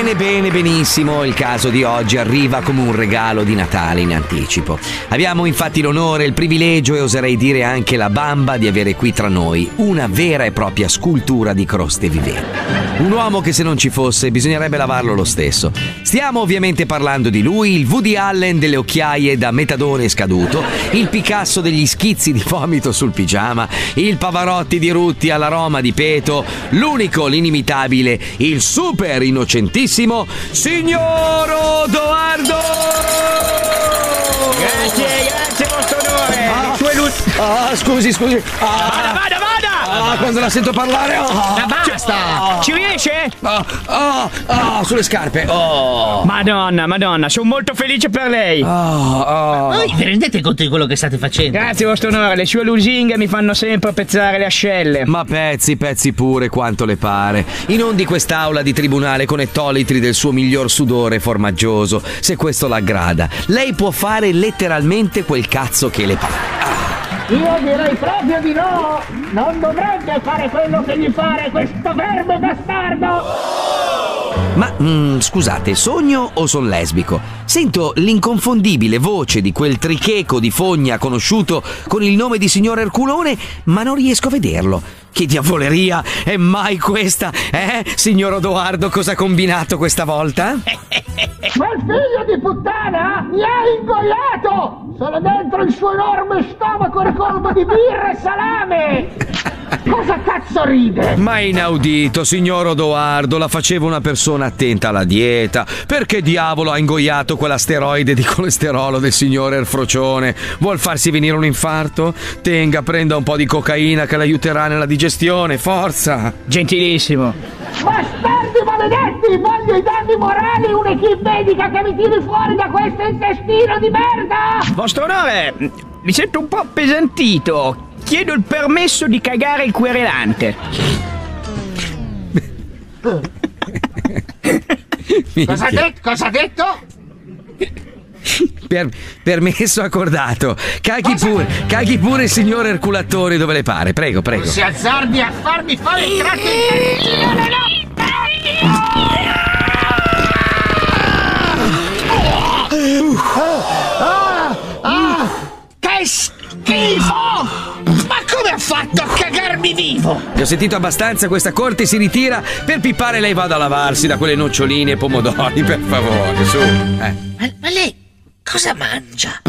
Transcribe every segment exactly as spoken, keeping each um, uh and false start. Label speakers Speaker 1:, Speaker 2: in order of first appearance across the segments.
Speaker 1: Bene, bene, benissimo. Il caso di oggi arriva come un regalo di Natale in anticipo. Abbiamo infatti l'onore, il privilegio e oserei dire anche la bamba di avere qui tra noi una vera e propria scultura di croste viventi. Un uomo che se non ci fosse bisognerebbe lavarlo lo stesso. Stiamo ovviamente parlando di lui, il Woody Allen delle occhiaie da metadone scaduto, il Picasso degli schizzi di vomito sul pigiama, il Pavarotti di Rutti all'aroma di peto, l'unico, l'inimitabile, il super innocentissimo signor Odoardo!
Speaker 2: Grazie, grazie vostro onore.
Speaker 1: Ah,
Speaker 2: Sue lu-
Speaker 1: ah, scusi, scusi. Ah,
Speaker 2: vada, vada, vada!
Speaker 1: Ah, quando la sento parlare. Oh,
Speaker 2: Ma basta! Ci riesce?
Speaker 1: Ah, ah, ah, sulle scarpe. Oh.
Speaker 2: Madonna, madonna, sono molto felice per lei.
Speaker 1: Oh, oh.
Speaker 3: Voi vi rendete conto di quello che state facendo?
Speaker 2: Grazie vostro onore, le sue lusinghe mi fanno sempre pezzare le ascelle.
Speaker 1: Ma pezzi, pezzi pure quanto le pare. In on di quest'aula di tribunale con ettolitri del suo miglior sudore formaggioso, se questo l'aggrada, lei può fare letteralmente quel cazzo che le pare. Ah.
Speaker 4: Io direi proprio di no! Non dovrebbe fare quello che gli pare questo verbo bastardo!
Speaker 1: Ma mm, scusate, sogno o son lesbico? Sento l'inconfondibile voce di quel tricheco di fogna conosciuto con il nome di signor Erculone, ma non riesco a vederlo. Che diavoleria è mai questa? Eh, signor Odoardo, cosa ha combinato questa volta?
Speaker 4: Quel figlio di puttana mi ha ingoiato! Sono dentro il suo enorme stomaco ricolmo di birra e salame! Cosa cazzo ride?
Speaker 1: Ma inaudito, signor Odoardo, la faceva una persona attenta alla dieta. Perché diavolo ha ingoiato quell'asteroide di colesterolo del signor Erfrocione? Vuol farsi venire un infarto? Tenga, prenda un po' di cocaina che l'aiuterà nella digestione, forza!
Speaker 2: Gentilissimo.
Speaker 4: Bastardi maledetti! Voglio i danni morali, un'equipe medica che mi tiri fuori da questo intestino di merda!
Speaker 2: Vostro onore, mi sento un po' appesantito. Chiedo il permesso di cagare il querelante.
Speaker 3: Cosa ha detto? Cosa ha detto?
Speaker 1: Per, permesso accordato. Caghi pure, caghi pure il signor Erculatore dove le pare. Prego, prego.
Speaker 3: Non si azzardi a farmi fare il tratto intestino, no, no! Ah, ah, che schifo! Ma come ha fatto a cagarmi vivo?
Speaker 1: Ne ho sentito abbastanza, questa corte si ritira. Per pippare lei vada a lavarsi da quelle noccioline e pomodori, per favore, su. Eh.
Speaker 3: Ma, ma lei cosa mangia?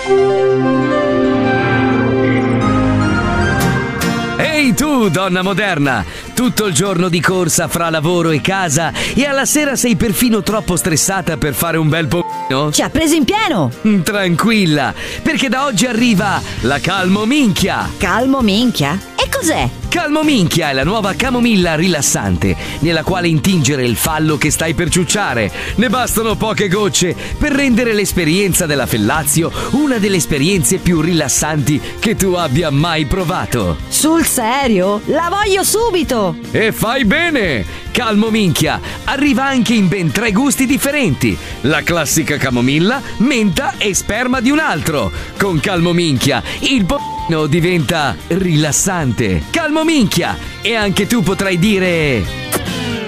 Speaker 1: Ehi tu, donna moderna! Tutto il giorno di corsa fra lavoro e casa e alla sera sei perfino troppo stressata per fare un bel po'.
Speaker 5: Ci ha preso in pieno!
Speaker 1: Tranquilla, perché da oggi arriva la Calmo Minchia!
Speaker 5: Calmo minchia? E cos'è?
Speaker 1: Calmo Minchia è la nuova camomilla rilassante, nella quale intingere il fallo che stai per ciucciare. Ne bastano poche gocce per rendere l'esperienza della fellazio una delle esperienze più rilassanti che tu abbia mai provato.
Speaker 5: Sul serio? La voglio subito!
Speaker 1: E fai bene! Calmo Minchia arriva anche in ben tre gusti differenti: la classica camomilla, menta e sperma di un altro. Con Calmo Minchia il po' diventa rilassante. Calmo Minchia! E anche tu potrai dire...